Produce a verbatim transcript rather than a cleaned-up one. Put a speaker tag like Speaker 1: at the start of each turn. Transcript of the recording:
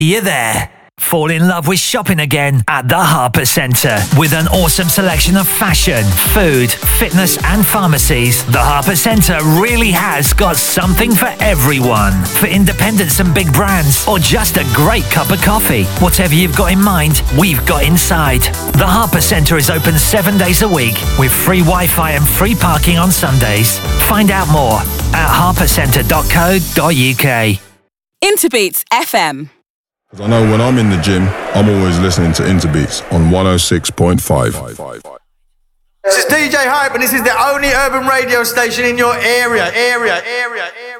Speaker 1: You there? Fall in love with shopping again at the Harper Centre. With an awesome selection of fashion, food, fitness and pharmacies, the Harper Centre really has got something for everyone. For independents and big brands, or just a great cup of coffee. Whatever you've got in mind, we've got inside. The Harper Centre is open seven days a week with free Wi-Fi and free parking on Sundays. Find out more at harper centre dot co dot uk.
Speaker 2: Interbeats F M.
Speaker 3: I know when I'm in the gym, I'm always listening to Interbeats on one oh six point five.
Speaker 4: This is D J Hype, and this is the only urban radio station in your area, area, area, area.